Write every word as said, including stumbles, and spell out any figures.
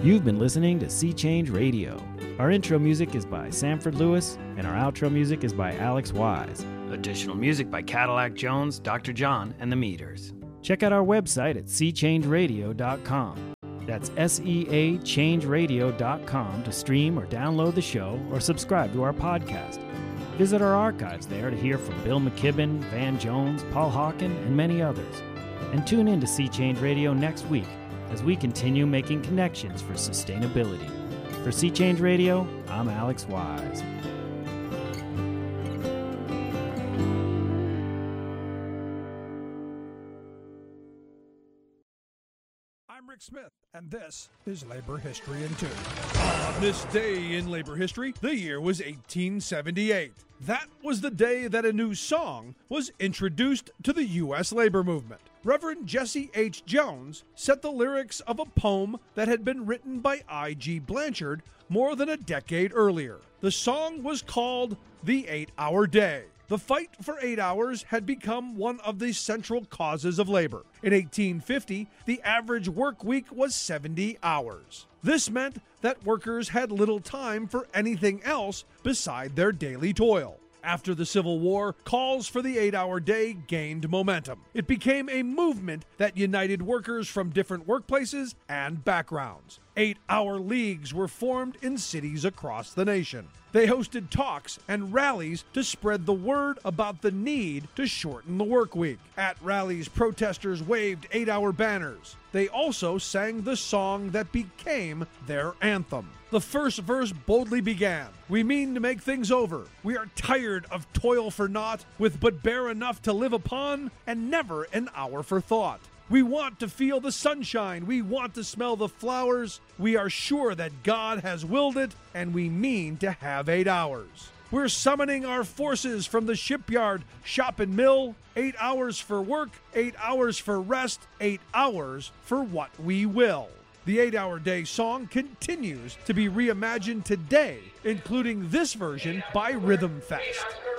You've been listening to Sea Change Radio. Our intro music is by Sanford Lewis, and our outro music is by Alex Wise. Additional music by Cadillac Jones, Doctor John, and the Meters. Check out our website at sea change radio dot com. That's S E A change radio dot com to stream or download the show or subscribe to our podcast. Visit our archives there to hear from Bill McKibben, Van Jones, Paul Hawken, and many others. And tune in to Sea Change Radio next week as we continue making connections for sustainability. For Sea Change Radio, I'm Alex Wise. I'm Rick Smith, and this is Labor History in Two. On this day in labor history, the year was eighteen seventy-eight. That was the day that a new song was introduced to the U S labor movement. Reverend Jesse H. Jones set the lyrics of a poem that had been written by I G Blanchard more than a decade earlier. The song was called The Eight-Hour Day. The fight for eight hours had become one of the central causes of labor. In eighteen fifty, the average work week was seventy hours. This meant that workers had little time for anything else beside their daily toil. After the Civil War, calls for the eight-hour day gained momentum. It became a movement that united workers from different workplaces and backgrounds. Eight-hour leagues were formed in cities across the nation. They hosted talks and rallies to spread the word about the need to shorten the work week. At rallies, protesters waved eight-hour banners. They also sang the song that became their anthem. The first verse boldly began, "We mean to make things over. We are tired of toil for naught, with but bare enough to live upon, and never an hour for thought. We want to feel the sunshine. We want to smell the flowers. We are sure that God has willed it, and we mean to have eight hours. We're summoning our forces from the shipyard, shop, and mill. Eight hours for work, eight hours for rest, eight hours for what we will." The eight-hour day song continues to be reimagined today, including this version by Rhythm Fest.